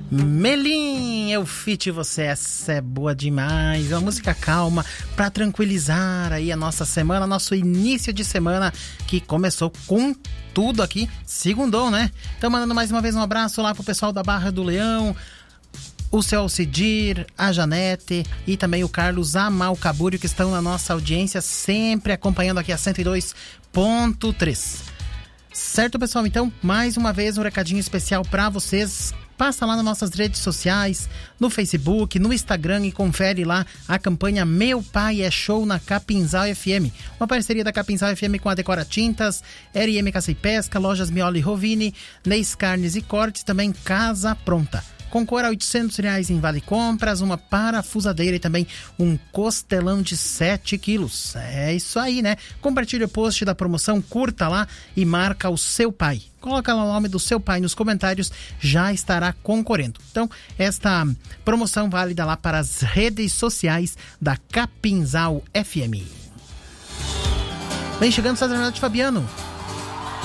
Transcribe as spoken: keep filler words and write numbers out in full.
Melim, eu fit você, essa é boa demais. É uma música calma pra tranquilizar aí a nossa semana, nosso início de semana que começou com tudo aqui, segundou, né? Então mandando mais uma vez um abraço lá pro pessoal da Barra do Leão, o seu Alcidir, a Janete e também o Carlos Amalcabúrio, que estão na nossa audiência, sempre acompanhando aqui a cento e dois ponto três. Certo, pessoal? Então, mais uma vez um recadinho especial para vocês. Passa lá nas nossas redes sociais, no Facebook, no Instagram e confere lá a campanha Meu Pai é Show na Capinzal F M. Uma parceria da Capinzal F M com a Decora Tintas, R M Caça e Pesca, Lojas Mioli e Rovini, Neis Carnes e Cortes, também Casa Pronta. Concorra a oitocentos reais em Vale Compras, uma parafusadeira e também um costelão de sete quilos. É isso aí, né? Compartilhe o post da promoção, curta lá e marca o seu pai. Coloca lá o nome do seu pai nos comentários, já estará concorrendo. Então, esta promoção válida lá para as redes sociais da Capinzal F M. Vem chegando, Sazonalidade Fabiano.